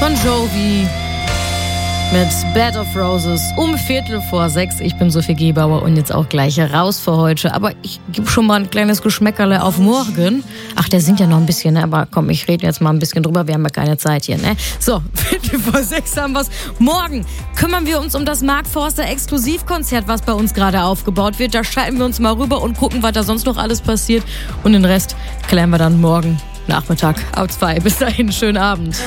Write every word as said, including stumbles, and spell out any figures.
Bon Jovi mit Bed of Roses um Viertel vor sechs. Ich bin Sophie Gebauer und jetzt auch gleich raus für heute. Aber ich gebe schon mal ein kleines Geschmäckerle auf morgen. Ach, der singt ja noch ein bisschen, ne? Aber komm, ich rede jetzt mal ein bisschen drüber. Wir haben ja keine Zeit hier, ne? So, Viertel vor sechs haben wir's. Morgen kümmern wir uns um das Mark Forster Exklusivkonzert, was bei uns gerade aufgebaut wird. Da schalten wir uns mal rüber und gucken, was da sonst noch alles passiert. Und den Rest klären wir dann morgen Nachmittag ab zwei. Bis dahin, schönen Abend.